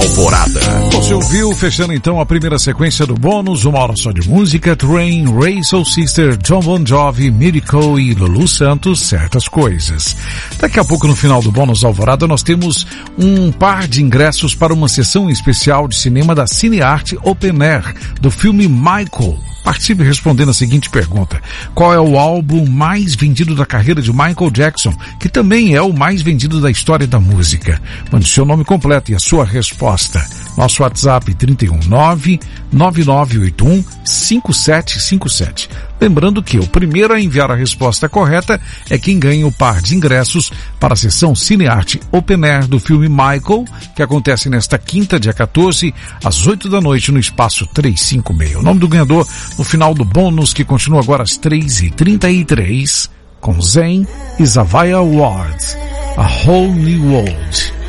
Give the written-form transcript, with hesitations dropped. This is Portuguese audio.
Alvorada. Você ouviu, fechando então a primeira sequência do bônus, uma hora só de música, Train, Ray Soul Sister, John Bon Jovi, Miracle e Lulu Santos, Certas Coisas. Daqui a pouco no final do bônus Alvorada nós temos um par de ingressos para uma sessão especial de cinema da Cinearte Open Air, do filme Michael. Participe respondendo a seguinte pergunta: qual é o álbum mais vendido da carreira de Michael Jackson, que também é o mais vendido da história da música? Mande seu nome completo e a sua resposta. Nosso WhatsApp 319-9981-5757. Lembrando que o primeiro a enviar a resposta correta é quem ganha o par de ingressos para a sessão Cinearte Open Air do filme Michael, que acontece nesta quinta, dia 14, às 8 da noite, no Espaço 356. O nome do ganhador no final do bônus, que continua agora às 3h33, com Zayn e Zavia Ward, A Whole New World.